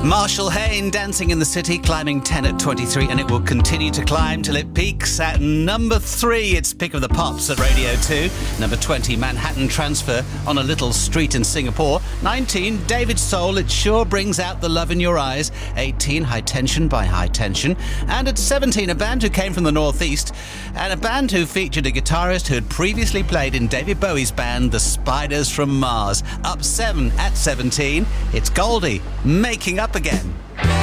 Marshall Hayne, Dancing in the City, climbing 10 at 23, and it will continue to climb till it peaks at number 3. It's Pick of the Pops at Radio 2. Number 20, Manhattan Transfer, On a Little Street in Singapore. 19, David Soul, It Sure Brings Out the Love in Your Eyes. 18, High Tension by High Tension. And at 17, a band who came from the Northeast, and a band who featured a guitarist who had previously played in David Bowie's band, The Spiders from Mars. Up 7 at 17, it's Goldie, Making Up Again.